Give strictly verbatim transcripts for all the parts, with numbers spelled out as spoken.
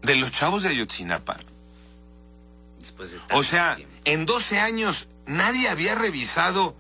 de los chavos de Ayotzinapa. Después de tanto O sea, tiempo. en doce años nadie había revisado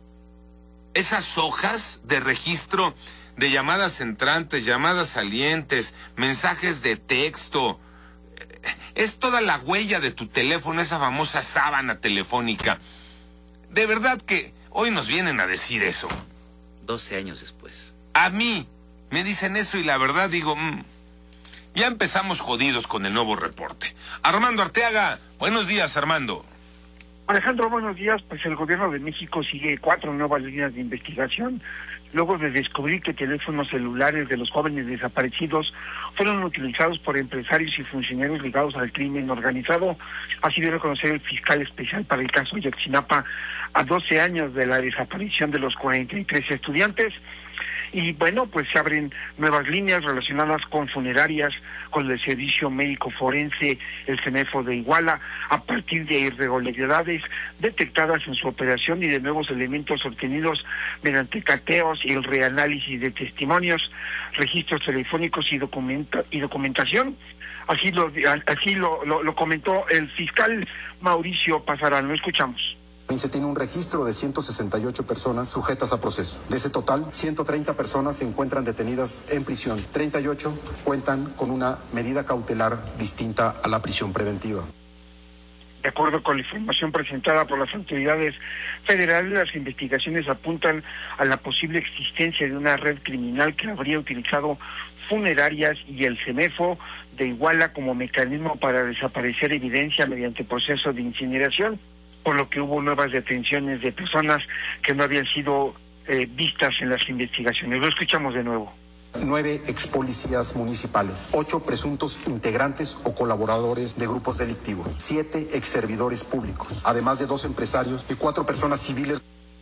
esas hojas de registro de llamadas entrantes, llamadas salientes, mensajes de texto. Es toda la huella de tu teléfono, esa famosa sábana telefónica. De verdad que hoy nos vienen a decir eso. doce años después. A mí me dicen eso y la verdad digo, mmm, ya empezamos jodidos con el nuevo reporte. Armando Arteaga, buenos días, Armando. Alejandro, buenos días. Pues el gobierno de México sigue cuatro nuevas líneas de investigación luego de descubrir que teléfonos celulares de los jóvenes desaparecidos fueron utilizados por empresarios y funcionarios ligados al crimen organizado. Así dio a conocer el fiscal especial para el caso Ayotzinapa a doce años de la desaparición de los cuarenta y tres estudiantes. Y bueno, pues se abren nuevas líneas relacionadas con funerarias, con el Servicio Médico Forense, el CEMEFO de Iguala, a partir de irregularidades detectadas en su operación y de nuevos elementos obtenidos mediante cateos y el reanálisis de testimonios, registros telefónicos y, documenta, y documentación. Así lo, así lo, lo, lo comentó el fiscal Mauricio Pasarán. Lo escuchamos. Se tiene un registro de ciento sesenta y ocho personas sujetas a proceso. De ese total, ciento treinta personas se encuentran detenidas en prisión. treinta y ocho cuentan con una medida cautelar distinta a la prisión preventiva. De acuerdo con la información presentada por las autoridades federales, las investigaciones apuntan a la posible existencia de una red criminal que habría utilizado funerarias y el CEMEFO de Iguala como mecanismo para desaparecer evidencia mediante proceso de incineración, por lo que hubo nuevas detenciones de personas que no habían sido eh, vistas en las investigaciones. Lo escuchamos de nuevo. Nueve ex policías municipales, ocho presuntos integrantes o colaboradores de grupos delictivos, siete ex servidores públicos, además de dos empresarios y cuatro personas civiles.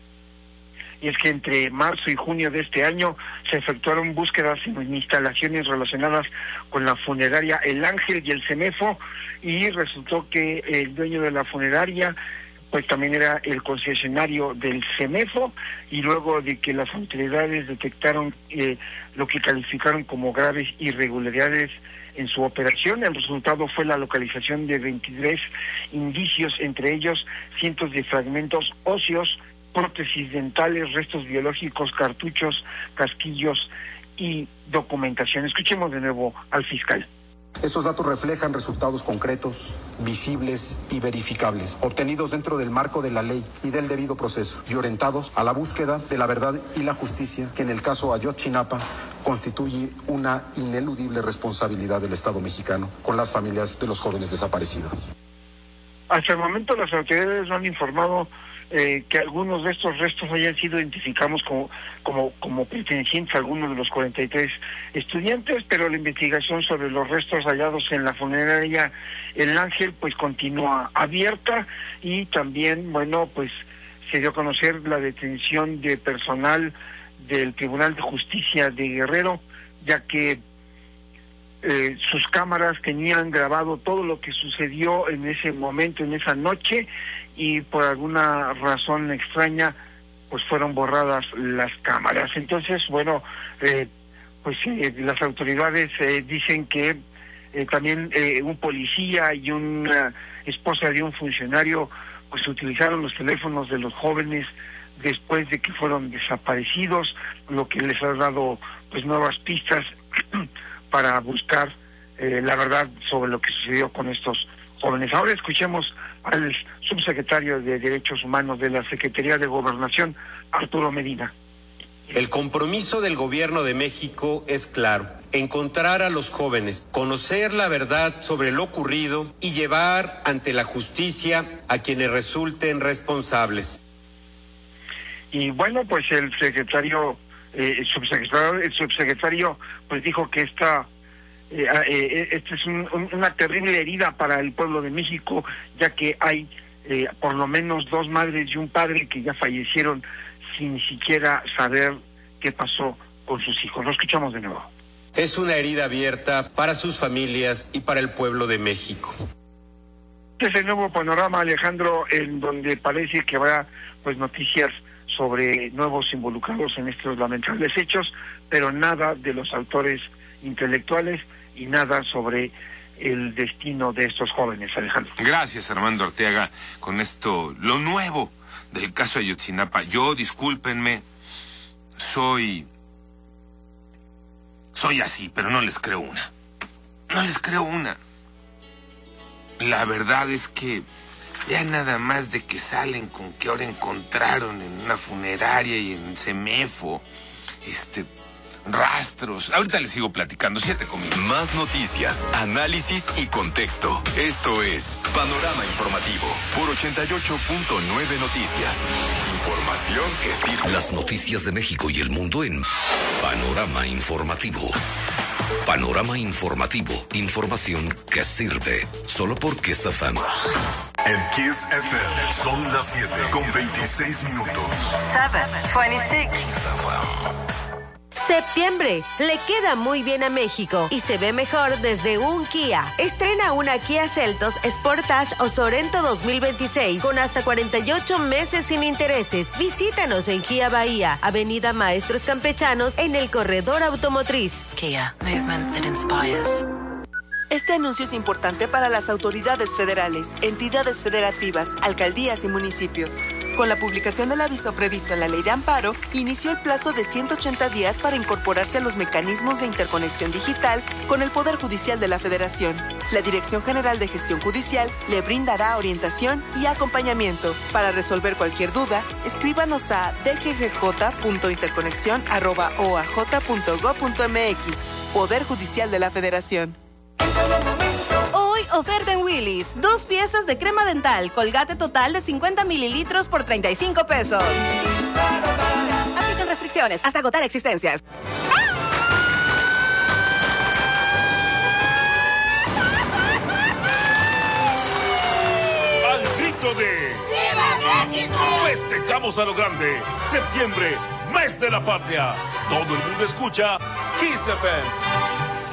Y es que entre marzo y junio de este año se efectuaron búsquedas en instalaciones relacionadas con la funeraria El Ángel y el CEMEFO, y resultó que el dueño de la funeraria pues también era el concesionario del CEMEFO, y luego de que las autoridades detectaron eh, lo que calificaron como graves irregularidades en su operación, el resultado fue la localización de veintitrés indicios, entre ellos cientos de fragmentos óseos, prótesis dentales, restos biológicos, cartuchos, casquillos y documentación. Escuchemos de nuevo al fiscal. Estos datos reflejan resultados concretos, visibles y verificables, obtenidos dentro del marco de la ley y del debido proceso, y orientados a la búsqueda de la verdad y la justicia, que en el caso Ayotzinapa constituye una ineludible responsabilidad del Estado mexicano con las familias de los jóvenes desaparecidos. Hasta el momento las autoridades no han informado eh, que algunos de estos restos hayan sido identificados como, como, como pertenecientes a algunos de los cuarenta y tres estudiantes, pero la investigación sobre los restos hallados en la funeraria El Ángel pues continúa abierta, y también, bueno, pues se dio a conocer la detención de personal del Tribunal de Justicia de Guerrero, ya que Eh, sus cámaras tenían grabado todo lo que sucedió en ese momento, en esa noche, y por alguna razón extraña pues fueron borradas las cámaras. Entonces, bueno, eh, pues eh, las autoridades eh, dicen que eh, también eh, un policía y una esposa de un funcionario pues utilizaron los teléfonos de los jóvenes después de que fueron desaparecidos, lo que les ha dado pues nuevas pistas para buscar eh, la verdad sobre lo que sucedió con estos jóvenes. Ahora escuchemos al subsecretario de Derechos Humanos de la Secretaría de Gobernación, Arturo Medina. El compromiso del Gobierno de México es claro: encontrar a los jóvenes, conocer la verdad sobre lo ocurrido y llevar ante la justicia a quienes resulten responsables. Y bueno, pues el secretario Eh, el subsecretario, el subsecretario pues dijo que esta eh, eh, esta es un, un, una terrible herida para el pueblo de México, ya que hay eh, por lo menos dos madres y un padre que ya fallecieron sin ni siquiera saber qué pasó con sus hijos. Lo escuchamos de nuevo. Es una herida abierta para sus familias y para el pueblo de México. Este es el nuevo panorama, Alejandro, en donde parece que habrá pues noticias sobre nuevos involucrados en estos lamentables hechos, pero nada de los autores intelectuales y nada sobre el destino de estos jóvenes, Alejandro. Gracias, Armando Arteaga, con esto, lo nuevo del caso Ayotzinapa. Yo, discúlpenme, soy... Soy así, pero no les creo una. No les creo una. La verdad es que ya nada más de que salen con que ahora encontraron en una funeraria y en Semefo, este, rastros. Ahorita les sigo platicando, siete conmigo. Más noticias, análisis y contexto. Esto es Panorama Informativo por ochenta y ocho punto nueve Noticias. Información que sirve. Las noticias de México y el mundo en Panorama Informativo. Panorama Informativo. Información que sirve. Solo por Kiss F M. En Kiss F M son las siete con veintiséis minutos. siete veintiséis. Septiembre le queda muy bien a México y se ve mejor desde un Kia. Estrena una Kia Seltos, Sportage o Sorento dos mil veintiséis con hasta cuarenta y ocho meses sin intereses. Visítanos en Kia Bahía, Avenida Maestros Campechanos, en el Corredor Automotriz. Kia, movement that inspires. Este anuncio es importante para las autoridades federales, entidades federativas, alcaldías y municipios. Con la publicación del aviso previsto en la Ley de Amparo, inició el plazo de ciento ochenta días para incorporarse a los mecanismos de interconexión digital con el Poder Judicial de la Federación. La Dirección General de Gestión Judicial le brindará orientación y acompañamiento. Para resolver cualquier duda, escríbanos a d g g j punto interconexión arroba o a j punto gob punto m x. Poder Judicial de la Federación. Hoy oferta en Willy's. Dos piezas de crema dental, Colgate total de cincuenta mililitros por treinta y cinco pesos. Aplican restricciones hasta agotar existencias. Al grito de ¡Viva México! Festejamos a lo grande. Septiembre, mes de la patria. Todo el mundo escucha Kiss F M.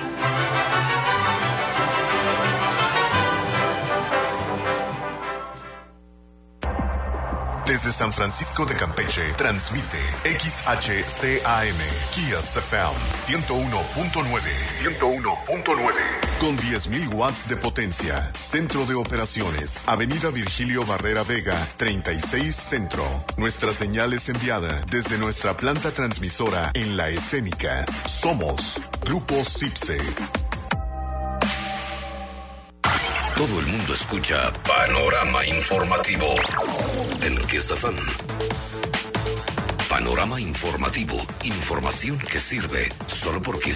Desde San Francisco de Campeche, transmite X H C A M, Kiss F M, ciento uno punto nueve. ciento uno punto nueve. Con diez mil watts de potencia. Centro de operaciones. Avenida Virgilio Barrera Vega, treinta y seis Centro. Nuestra señal es enviada desde nuestra planta transmisora en La Escénica. Somos Grupo CIPSE. Todo el mundo escucha Panorama Informativo en Kiss F M. Panorama Informativo. Información que sirve solo por Kiss.